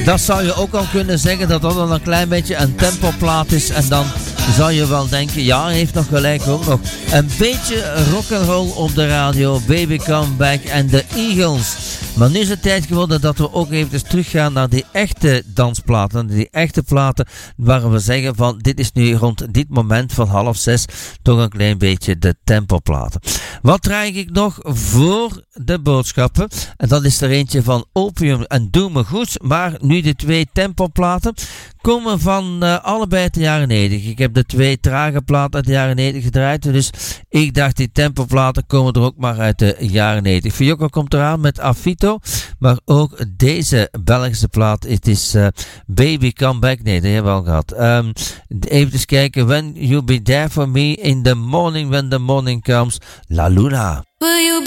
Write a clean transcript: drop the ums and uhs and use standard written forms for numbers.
Dat zou je ook al kunnen zeggen dat dat een klein beetje een tempoplaat is. En dan zou je wel denken, ja, hij heeft nog gelijk ook nog. Een beetje rock'n'roll op de radio. Baby Come Back en de Eagles. Maar nu is het tijd geworden dat we ook even teruggaan naar die echte dansplaten. Die echte platen waar we zeggen van dit is nu rond dit moment van 5:30 toch een klein beetje de tempoplaten. Wat draag ik nog voor de boodschappen? En dat is er eentje van Opium en Doe Me Goed. Maar nu de 2 tempoplaten komen van allebei uit de jaren 90. Ik heb de 2 trage platen uit de jaren 90 gedraaid. Dus ik dacht die tempoplaten komen er ook maar uit de jaren 90. Fiyoko komt eraan met Afito. Maar ook deze Belgische plaat. Het is Baby Come Back. Nee, dat hebben we al gehad. Even eens kijken. When You Be There For Me in the Morning When the Morning Comes. La Luna.